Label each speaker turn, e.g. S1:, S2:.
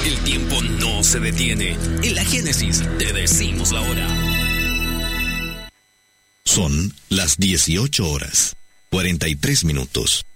S1: El tiempo no se detiene. En la Génesis te decimos la hora.
S2: Son las 18 horas, 43 minutos.